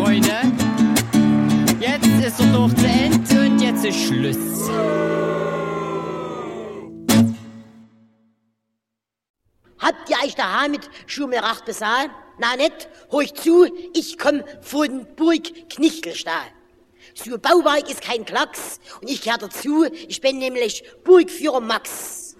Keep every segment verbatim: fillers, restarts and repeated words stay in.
Freunde. Jetzt ist der Dorf zu Ende und jetzt ist Schluss. Habt ihr euch daheim mit Schuhmeracht besahen? Na nicht, hör zu, ich komm von Burg Knichtelstahl. So ein Bauwerk ist kein Klacks und ich gehöre dazu, ich bin nämlich Burgführer Max.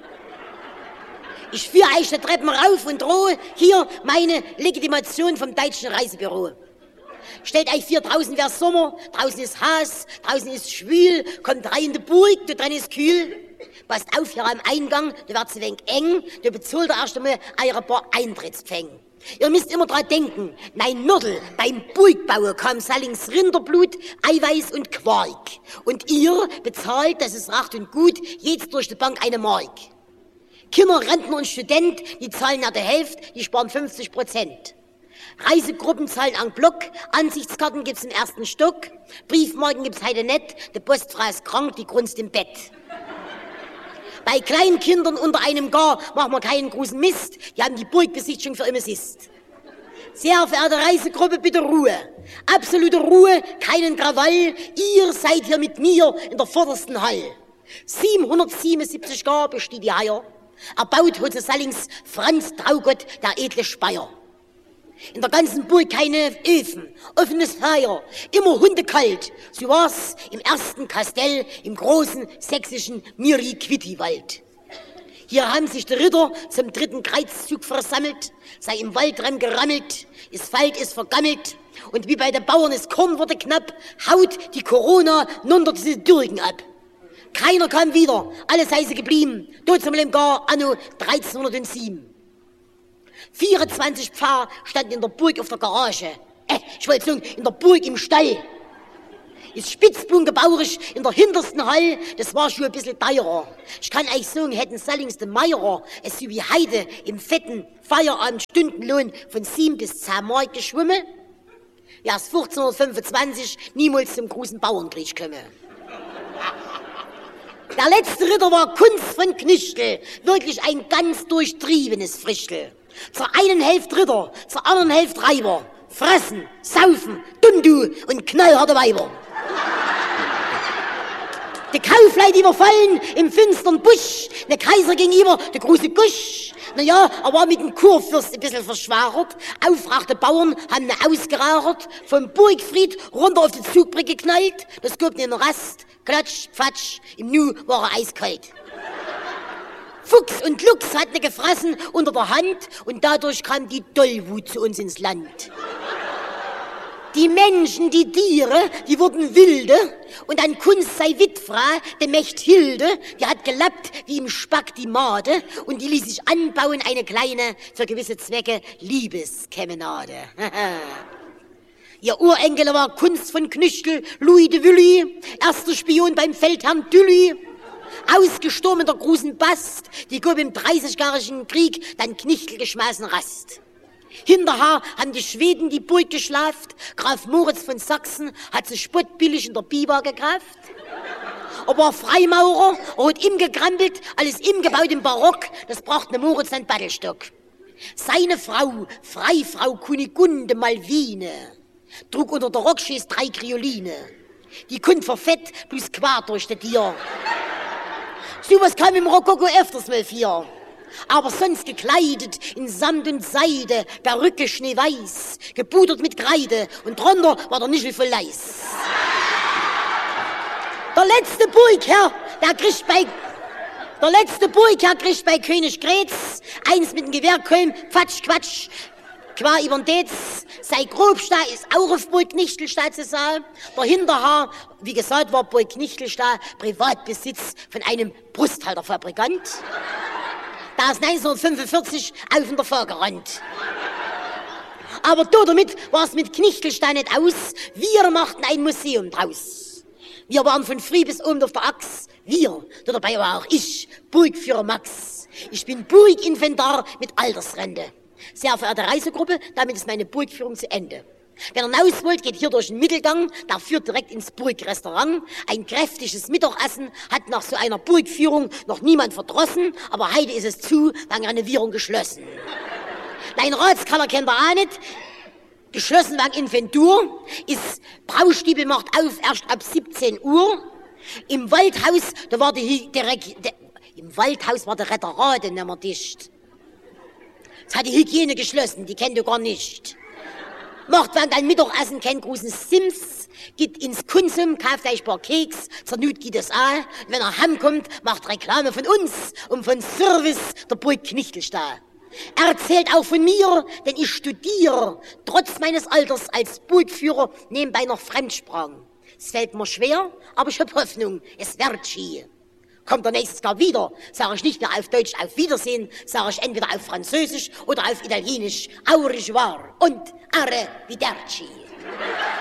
Ich führe euch die Treppen rauf und drohe hier meine Legitimation vom Deutschen Reisebüro. Stellt euch vor, draußen wär's Sommer, draußen ist heiß, draußen ist schwül, kommt rein in die Burg, da drin ist kühl. Passt auf, hier am Eingang, da wird's ein wenig eng, da bezahlt ihr erst einmal eure paar Eintrittspfennig. Ihr müsst immer dran denken, nein Nordel, beim Burgbauen kam Sallings Rinderblut, Eiweiß und Quark. Und ihr bezahlt, das ist recht und gut, jetzt durch die Bank eine Mark. Kinder, Rentner und Student, die zahlen ja die Hälfte, die sparen fünfzig Prozent. Reisegruppen zahlen en Block, Ansichtskarten gibt's im ersten Stock, Briefmarken gibt's heute nicht, die Postfrau ist krank, die grunzt im Bett. Bei kleinen Kindern unter einem Gar machen wir keinen großen Mist, die haben die Burgbesichtigung für immer ist. Sehr verehrte Reisegruppe, bitte Ruhe. Absolute Ruhe, keinen Krawall, ihr seid hier mit mir in der vordersten Hall. siebenhundertsiebenundsiebzig Gar besteht die Heier, erbaut hat sie Sallings Franz Traugott, der edle Speyer. In der ganzen Burg keine Öfen, offenes Feuer, immer hundekalt. So war's im ersten Kastell im großen sächsischen Miri-Quitti-Wald. Hier haben sich die Ritter zum dritten Kreuzzug versammelt, sei im Waldrand gerammelt, ist Wald ist vergammelt und wie bei den Bauern es Korn wurde knapp, haut die Corona nunter diese Dürgen ab. Keiner kam wieder, alles sei sie geblieben, dort zum Gar anno dreizehnhundertsieben. vierundzwanzig Pfarrer standen in der Burg auf der Garage. Äh, ich wollte sagen, in der Burg im Stall. Ist spitzbungebauerisch in der hintersten Hall, das war schon ein bisschen teurer. Ich kann euch sagen, hätten Sallings de Meierer es so wie Heide im fetten Feierabend Stundenlohn von sieben bis zehn Mark geschwommen, wäre es vierzehnhundertfünfundzwanzig niemals zum großen Bauernkrieg gekommen. Der letzte Ritter war Kunz von Knichtel, wirklich ein ganz durchtriebenes Frischtel. Zur einen Hälfte Ritter, zur anderen Hälfte Reiber. Fressen, saufen, Dundu und knallharte Weiber. Die Kaufleute überfallen im finstern Busch, der Kaiser gegenüber, der große Gusch. Naja, er war mit dem Kurfürst ein bisschen verschwachert. Aufrachte Bauern haben ihn ausgeraucht, vom Burgfried runter auf die Zugbrücke geknallt. Das gab den Rast, Klatsch, Fatsch, im Nu war er eiskalt. Fuchs und Luchs hatten ihn gefressen unter der Hand und dadurch kam die Tollwut zu uns ins Land. Die Menschen, die Tiere, die wurden wilde und an Kunst sei Witfrau, die Mechthilde, die hat gelappt wie im Spack die Made und die ließ sich anbauen eine kleine, für gewisse Zwecke, Liebeskemenade. Ihr Urenkel war Kunst von Knichtel, Louis de Willy, erster Spion beim Feldherrn Dülly. Ausgestorben in der großen Bast, die gab im dreißigjährigen Krieg dann Knichtel geschmeißen Rast. Hinterher haben die Schweden die Burg geschlaft, Graf Moritz von Sachsen hat sich spottbillig in der Biber gekauft. Er war Freimaurer, er hat ihm gekrampelt, alles ihm gebaut im Barock, das brachte Moritz an Battelstock. Seine Frau, Freifrau Kunigunde Malvine, trug unter der Rockschäß drei Krioline. Die kund verfett bloß quer durch das Tier. So was kam im Rokoko öfters mal vor. Aber sonst gekleidet in Samt und Seide, Perücke schneeweiß, gepudert mit Kreide und drunter war der Nischel voll Leis. Der letzte Burgherr, der kriegt bei, der letzte Burgherr kriegt bei König Grätz eins mit dem Gewehrkolben, Quatsch, Quatsch, qua übern Detz. Sei Grobstahl ist auch auf Burg Knichtelstahl zu sagen. Der Hinterhaar, wie gesagt, war Burg Knichtelstahl Privatbesitz von einem Brusthalterfabrikant. Da ist neunzehnhundertfünfundvierzig auf in der Fahr gerannt. Aber damit war es mit Knichtelstahl nicht aus. Wir machten ein Museum draus. Wir waren von früh bis oben auf der Axt. Wir, dabei war auch ich, Burgführer Max. Ich bin Burginventar mit Altersrente. Sehr verehrte Reisegruppe, damit ist meine Burgführung zu Ende. Wer hinaus wollt, geht hier durch den Mittelgang, der führt direkt ins Burgrestaurant. Ein kräftiges Mittagessen hat nach so einer Burgführung noch niemand verdrossen, aber heute ist es zu, wegen Renovierung geschlossen. Dein Ratskeller kennt ihr auch nicht. geschlossen wegen Inventur, ist Braustübel macht auf erst ab siebzehn Uhr. Im Waldhaus, da war die direkt, de, im Waldhaus war der Retterade nicht mehr dicht. Das hat die Hygiene geschlossen, die kennt du gar nicht. Macht während ein Mittagessen keinen großen Sims, geht ins Konsum, kauft euch ein paar Keks, zur Not geht es an. Wenn er heimkommt, macht Reklame von uns und von Service der Burg Knichtelstahl. Er erzählt auch von mir, denn ich studiere, trotz meines Alters als Burgführer, nebenbei noch Fremdsprachen. Es fällt mir schwer, aber ich habe Hoffnung, es wird ski. Kommt er nächstes Jahr wieder, sage ich nicht mehr auf Deutsch auf Wiedersehen, sage ich entweder auf Französisch oder auf Italienisch au revoir und arrivederci.